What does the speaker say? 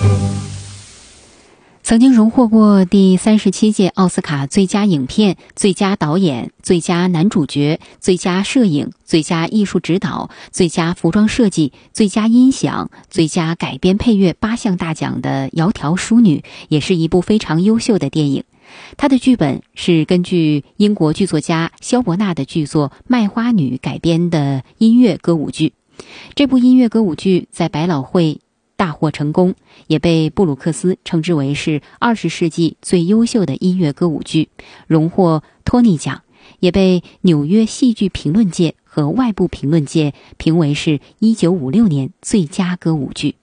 曾经荣获过第37届奥斯卡最佳影片、最佳导演、最佳男主角、最佳摄影、最佳艺术指导、最佳服装设计、最佳音响、最佳改编配乐8项大奖的《窈窕淑女》也是一部非常优秀的电影。它的剧本是根据英国剧作家萧伯纳的剧作《卖花女》改编的音乐歌舞剧。这部音乐歌舞剧在百老汇大获成功，也被布鲁克斯称之为是20世纪最优秀的音乐歌舞剧，荣获托尼奖，也被纽约戏剧评论界和外部评论界评为是1956年最佳歌舞剧。